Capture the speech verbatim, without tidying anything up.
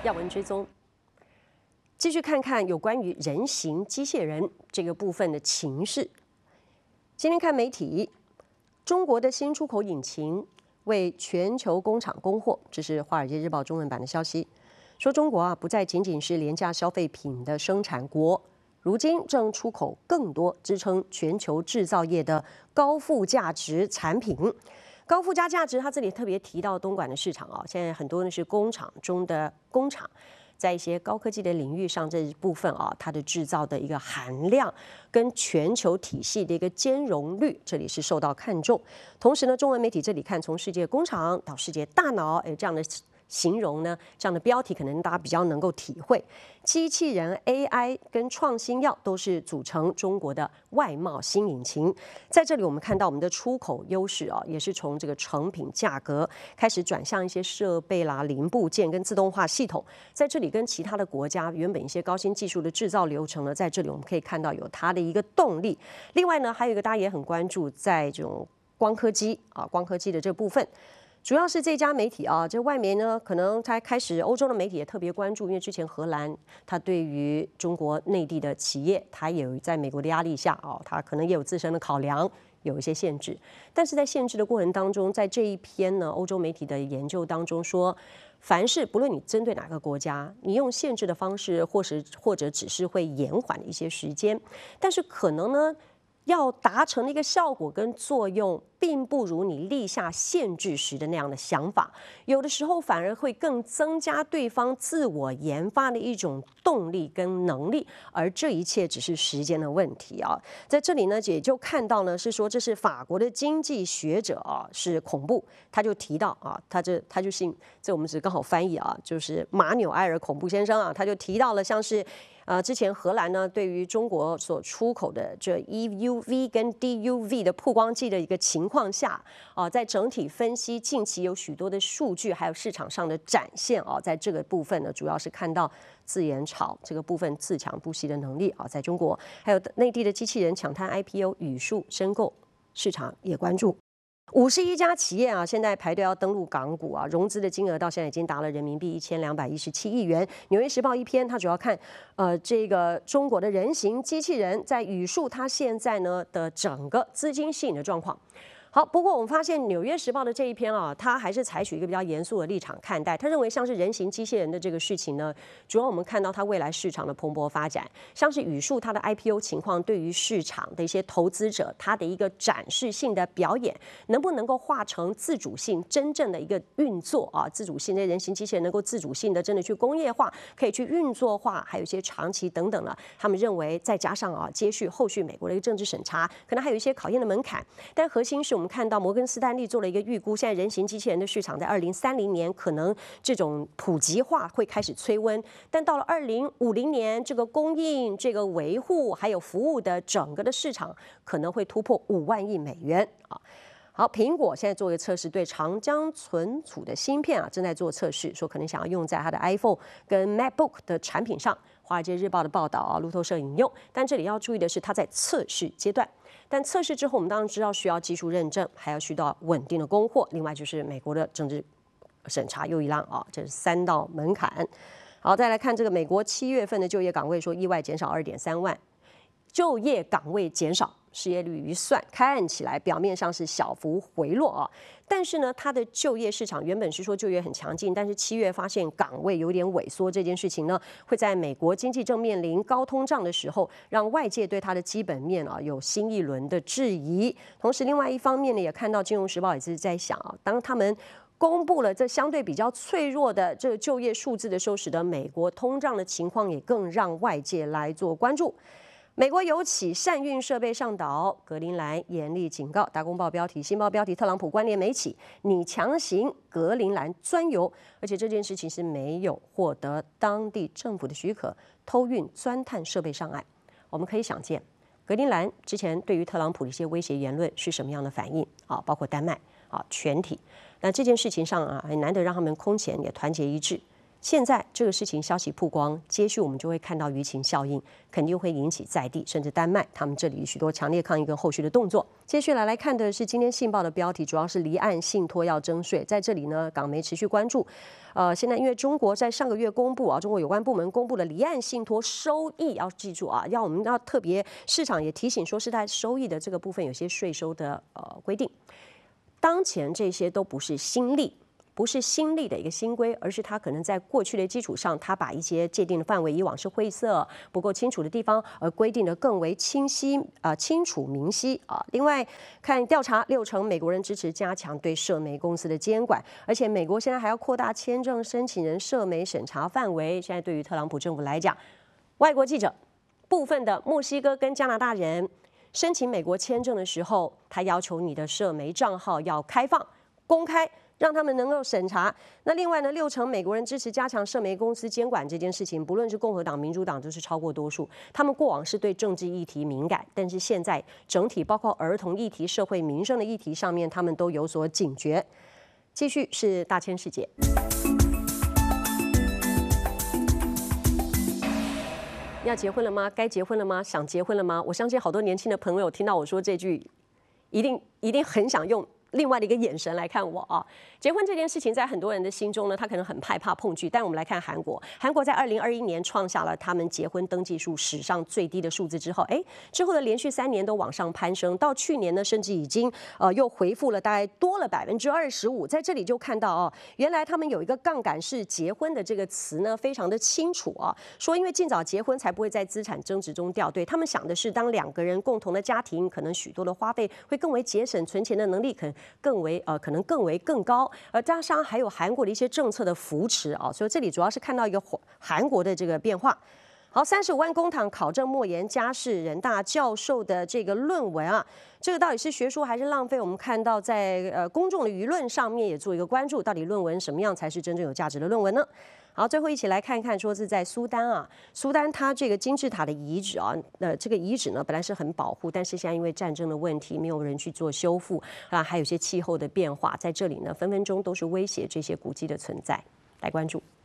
要闻追踪，继续看看有关于人形机械人这个部分的情势。今天看媒体，中国的新出口引擎为全球工厂供货，这是《华尔街日报》中文版的消息，说中国啊不再仅仅是廉价消费品的生产国，如今正出口更多支撑全球制造业的高附加值产品。高附加价值，它这里特别提到东莞的市场啊，现在很多呢是工厂中的工厂，在一些高科技的领域上这一部分啊，它的制造的一个含量跟全球体系的一个兼容率，这里是受到看重。同时呢，中文媒体这里看从世界工厂到世界大脑，哎，这样的形容呢，这样的标题可能大家比较能够体会。机器人 A I 跟创新药都是组成中国的外贸新引擎。在这里，我们看到我们的出口优势啊，也是从这个成品价格开始转向一些设备啦、零部件跟自动化系统。在这里，跟其他的国家原本一些高新技术的制造流程呢，在这里我们可以看到有它的一个动力。另外呢，还有一个大家也很关注，在这种光刻机啊，光刻机的这部分。主要是这家媒体啊，这外媒呢，可能才开始，欧洲的媒体也特别关注，因为之前荷兰它对于中国内地的企业，它也有在美国的压力下啊，它可能也有自身的考量，有一些限制。但是在限制的过程当中，在这一篇呢，欧洲媒体的研究当中说，凡是不论你针对哪个国家，你用限制的方式，或是或者只是会延缓一些时间，但是可能呢，要达成的一个效果跟作用，并不如你立下限制时的那样的想法，有的时候反而会更增加对方自我研发的一种动力跟能力，而这一切只是时间的问题啊。在这里呢，也就看到呢，是说这是法国的经济学者啊，是恐怖，他就提到啊，他这他就姓这我们是刚好翻译啊，就是马纽埃尔恐怖先生啊，他就提到了像是。呃，之前荷兰呢，对于中国所出口的这 E U V 跟 D U V 的曝光剂的一个情况下，啊、呃，在整体分析近期有许多的数据，还有市场上的展现啊、呃，在这个部分呢，主要是看到自研炒这个部分自强不息的能力啊、呃，在中国还有内地的机器人抢滩 I P O 语数申购市场也关注。五十一家企业啊，现在排队要登陆港股啊，融资的金额到现在已经达了人民币一千两百一十七亿元。纽约时报一篇，它主要看呃这个中国的人形机器人在语数它现在呢的整个资金吸引的状况。好，不过我们发现《纽约时报》的这一篇啊，它还是采取一个比较严肃的立场看待。他认为像是人形机器人的这个事情呢，主要我们看到它未来市场的蓬勃发展，像是语数它的 I P O 情况，对于市场的一些投资者，它的一个展示性的表演，能不能够化成自主性真正的一个运作啊？自主性的人形机器人能够自主性的真的去工业化，可以去运作化，还有一些长期等等了。他们认为再加上啊，接续后续美国的一个政治审查，可能还有一些考验的门槛，但核心是我们。我们看到摩根斯丹利做了一个预估，现在人形机器人的市场在二零三零年可能这种普及化会开始催温，但到了二零五零年，这个供应、这个维护还有服务的整个的市场可能会突破五万亿美元啊。好，苹果现在做一个测试，对长江存储的芯片啊正在做测试，说可能想要用在它的 iPhone 跟 MacBook 的产品上。华尔街日报的报道啊，路透社引用，但这里要注意的是，它在测试阶段。但测试之后，我们当然知道需要技术认证，还要需要稳定的供货。另外就是美国的政治审查又一浪啊，这是三道门槛。好，再来看这个美国七月份的就业岗位，说意外减少二点三万，就业岗位减少。失业率一算，看起来表面上是小幅回落啊，但是呢，它的就业市场原本是说就业很强劲，但是七月发现岗位有点萎缩，这件事情呢，会在美国经济正面临高通胀的时候，让外界对它的基本面啊有新一轮的质疑。同时，另外一方面呢，也看到《金融时报》也是在想啊，当他们公布了这相对比较脆弱的这个就业数字的时候，使得美国通胀的情况也更让外界来做关注。美国有起善运设备上岛，格陵兰严厉警告。大公报标题、新报标题：特朗普关联媒起，你强行格陵兰钻油，而且这件事情是没有获得当地政府的许可，偷运钻探设备上岸。我们可以想见，格陵兰之前对于特朗普的一些威胁言论是什么样的反应啊？包括丹麦啊，全体。那这件事情上啊，很难得让他们空前也团结一致。 现在这个事情消息曝光，接续我们就会看到舆情效应，肯定会引起在地甚至丹麦他们这里许多强烈抗议跟后续的动作。接下来来看的是今天信报的标题，主要是离岸信托要征税，在这里呢，港媒持续关注。呃，现在因为中国在上个月公布啊，中国有关部门公布了离岸信托收益，要记住啊，要我们要特别市场也提醒说是在收益的这个部分有些税收的呃规定。当前这些都不是新例。不是新立的一个新规，而是它可能在过去的基础上，它把一些界定的范围以往是灰色、不够清楚的地方，而规定的更为清晰、呃清楚明晰啊。另外，看调查，六成美国人支持加强对社媒公司的监管，而且美国现在还要扩大签证申请人社媒审查范围。现在对于特朗普政府来讲，外国记者、部分的墨西哥跟加拿大人申请美国签证的时候，他要求你的社媒账号要开放、公开。让他们能够审查。那另外呢，六成美国人支持加强社媒公司监管这件事情，不论是共和党、民主党，都是超过多数。他们过往是对政治议题敏感，但是现在整体包括儿童议题、社会民生的议题上面，他们都有所警觉。继续是大千世界。要结婚了吗？该结婚了吗？想结婚了吗？我相信好多年轻的朋友听到我说这句，一定一定很想用另外的一个眼神来看我啊。结婚这件事情在很多人的心中呢，他可能很害怕碰拒。但我们来看韩国，韩国在二零二一年创下了他们结婚登记数史上最低的数字之后，哎，之后的连续三年都往上攀升，到去年呢，甚至已经呃又回复了大概多了百分之二十五。在这里就看到哦，原来他们有一个杠杆式结婚的这个词呢，非常的清楚啊，说因为尽早结婚才不会在资产增值中掉队。他们想的是，当两个人共同的家庭，可能许多的花费会更为节省，存钱的能力可能更为呃可能更为更高。而加上还有韩国的一些政策的扶持啊，所以这里主要是看到一个韩国的这个变化。好，三十五万公帑考证莫言家事人大教授的这个论文啊，这个到底是学术还是浪费？我们看到在呃公众的舆论上面也做一个关注，到底论文什么样才是真正有价值的论文呢？好，最后一起来看看，说是在苏丹啊，苏丹它这个金字塔的遗址啊，呃，这个遗址呢本来是很保护，但是现在因为战争的问题，没有人去做修复啊，还有一些气候的变化，在这里呢分分钟都是威胁这些古迹的存在，来关注。